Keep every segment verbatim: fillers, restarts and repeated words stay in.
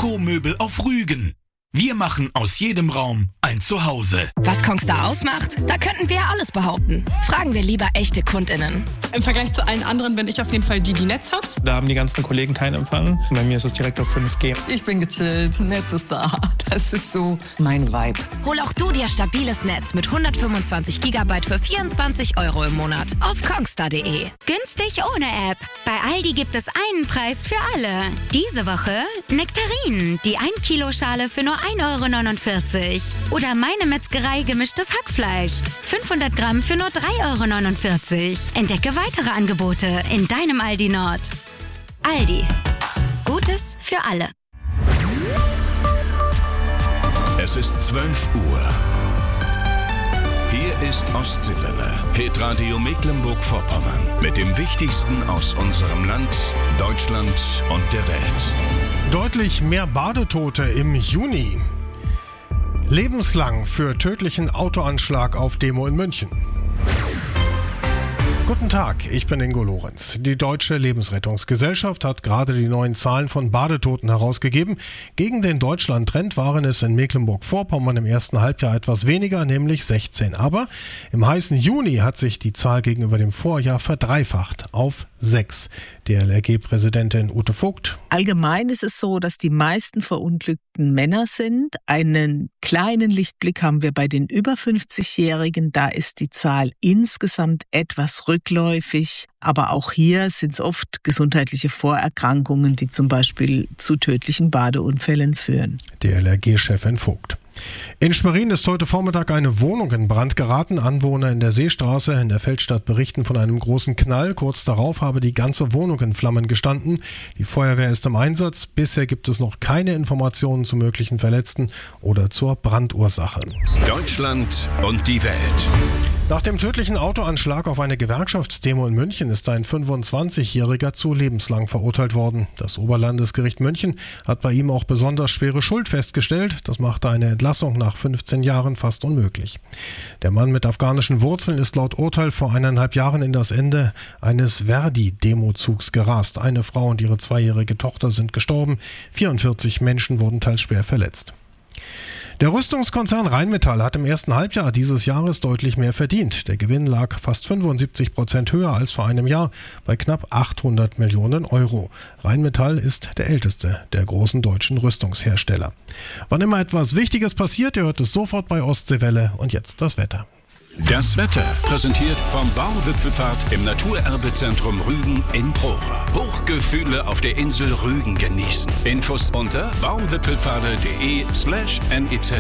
Ökomöbel auf Rügen. Wir machen aus jedem Raum ein Zuhause. Was Kongstar ausmacht? Da könnten wir alles behaupten. Fragen wir lieber echte KundInnen. Im Vergleich zu allen anderen bin ich auf jeden Fall die, die Netz hat. Da haben die ganzen Kollegen keinen Empfang. Bei mir ist es direkt auf fünf G. Ich bin gechillt, Netz ist da. Das ist so mein Vibe. Hol auch du dir stabiles Netz mit hundertfünfundzwanzig Gigabyte für vierundzwanzig Euro im Monat auf kongstar punkt de. Günstig ohne App. Bei Aldi gibt es einen Preis für alle. Diese Woche Nektarinen, die ein Kilo Schale für nur ein Euro neunundvierzig. Oder meine Metzgerei gemischtes Hackfleisch. fünfhundert Gramm für nur drei Euro neunundvierzig. Entdecke weitere Angebote in deinem Aldi Nord. Aldi. Gutes für alle. Es ist zwölf Uhr. Hier ist Ostseewelle, Hitradio Mecklenburg-Vorpommern. Mit dem Wichtigsten aus unserem Land, Deutschland und der Welt. Deutlich mehr Badetote im Juni. Lebenslang für tödlichen Autoanschlag auf Demo in München. Guten Tag, ich bin Ingo Lorenz. Die Deutsche Lebensrettungsgesellschaft hat gerade die neuen Zahlen von Badetoten herausgegeben. Gegen den Deutschland-Trend waren es in Mecklenburg-Vorpommern im ersten Halbjahr etwas weniger, nämlich sechzehn. Aber im heißen Juni hat sich die Zahl gegenüber dem Vorjahr verdreifacht auf sechs. Die L R G-Präsidentin Ute Vogt. Allgemein ist es so, dass die meisten Verunglückten Männer sind. Einen kleinen Lichtblick haben wir bei den über fünfzigjährigen. Da ist die Zahl insgesamt etwas rückläufig. Aber auch hier sind es oft gesundheitliche Vorerkrankungen, die zum Beispiel zu tödlichen Badeunfällen führen. Die L R G-Chefin Vogt. In Schwerin ist heute Vormittag eine Wohnung in Brand geraten. Anwohner in der Seestraße in der Feldstadt berichten von einem großen Knall. Kurz darauf habe die ganze Wohnung in Flammen gestanden. Die Feuerwehr ist im Einsatz. Bisher gibt es noch keine Informationen zu möglichen Verletzten oder zur Brandursache. Deutschland und die Welt. Nach dem tödlichen Autoanschlag auf eine Gewerkschaftsdemo in München ist ein fünfundzwanzigjähriger zu lebenslang verurteilt worden. Das Oberlandesgericht München hat bei ihm auch besonders schwere Schuld festgestellt. Das machte eine Entlassung nach fünfzehn Jahren fast unmöglich. Der Mann mit afghanischen Wurzeln ist laut Urteil vor eineinhalb Jahren in das Ende eines Verdi-Demozugs gerast. Eine Frau und ihre zweijährige Tochter sind gestorben. vierundvierzig Menschen wurden teils schwer verletzt. Der Rüstungskonzern Rheinmetall hat im ersten Halbjahr dieses Jahres deutlich mehr verdient. Der Gewinn lag fast fünfundsiebzig Prozent höher als vor einem Jahr bei knapp achthundert Millionen Euro. Rheinmetall ist der älteste der großen deutschen Rüstungshersteller. Wann immer etwas Wichtiges passiert, ihr hört es sofort bei Ostseewelle. Und jetzt das Wetter. Das Wetter präsentiert vom Baumwipfelfahrt im Naturerbezentrum Rügen in Prora. Hochgefühle auf der Insel Rügen genießen. Infos unter baumwipfelfahrt.de slash nezr.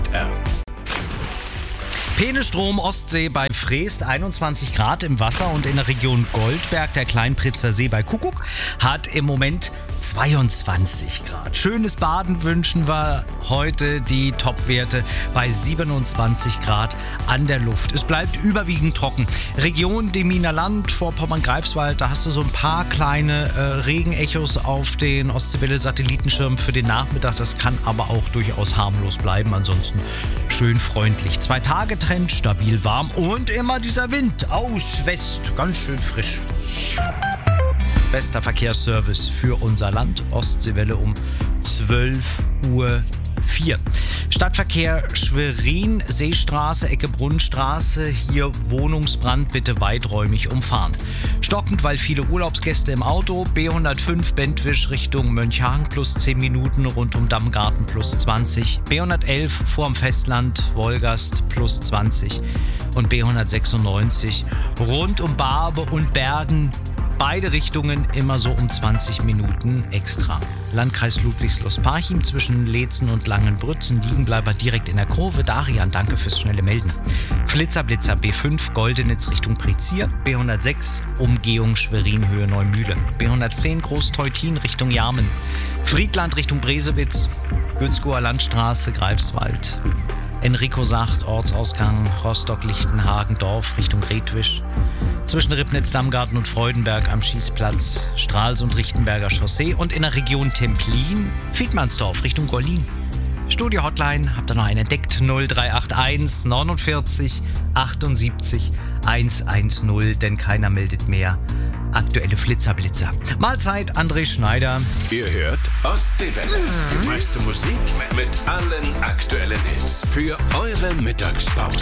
Peenestrom Ostsee bei Freest, einundzwanzig Grad im Wasser, und in der Region Goldberg, der Kleinpritzer See bei Kuckuck, hat im Moment zweiundzwanzig Grad. Schönes Baden wünschen wir heute, die Topwerte bei siebenundzwanzig Grad an der Luft. Es bleibt überwiegend trocken. Region Deminer Land, Vorpommern-Greifswald, da hast du so ein paar kleine äh, Regenechos auf den Ostseewelle-Satellitenschirm für den Nachmittag. Das kann aber auch durchaus harmlos bleiben. Ansonsten schön freundlich. Zwei Tage Trend, stabil warm und immer dieser Wind aus West. Ganz schön frisch. Bester Verkehrsservice für unser Land. Ostseewelle um zwölf Uhr vier. Stadtverkehr Schwerin, Seestraße, Ecke Brunnenstraße. Hier Wohnungsbrand, bitte weiträumig umfahren. Stockend, weil viele Urlaubsgäste im Auto. B hundertfünf Bentwisch Richtung Mönchhagen plus zehn Minuten, rund um Dammgarten plus zwanzig. B hundertelf vorm Festland, Wolgast plus zwanzig. Und B hundertsechsundneunzig rund um Barbe und Bergen. Beide Richtungen immer so um zwanzig Minuten extra. Landkreis Ludwigslust-Parchim zwischen Leetzen und Langenbrützen. Liegenbleiber direkt in der Kurve. Darian, danke fürs schnelle Melden. Flitzer-Blitzer B fünf Goldenitz Richtung Prezier. B hundertsechs Umgehung Schwerin Höhe Neumühle. B hundertzehn Großteutin Richtung Jarmen. Friedland Richtung Bresewitz. Gützkower Landstraße Greifswald. Enrico sagt Ortsausgang Rostock-Lichtenhagen-Dorf Richtung Redwisch. Zwischen Ribnitz-Dammgarten und Freudenberg am Schießplatz, Strahls- und Richtenberger Chaussee, und in der Region Templin, Fiedmannsdorf Richtung Gollin. Studio-Hotline, habt ihr noch einen entdeckt? null drei acht eins neunundvierzig achtundsiebzig hundertzehn, denn keiner meldet mehr. Aktuelle Flitzer-Blitzer. Mahlzeit, André Schneider. Ihr hört Ostseewelle. Die meiste Musik Musik mit allen aktuellen Hits für eure Mittagspause.